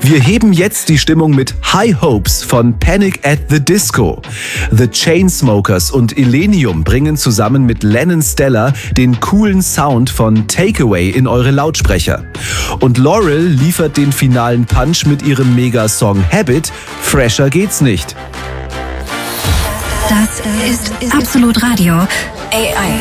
Wir heben jetzt die Stimmung mit High Hopes von Panic at the Disco. The Chainsmokers und Illenium bringen zusammen mit Lennon Stella den coolen Sound von Takeaway in eure Lautsprecher. Und Laurel liefert den finalen Punch mit ihrem Megasong Habit. Fresher geht's nicht. Das ist Absolut Radio AI.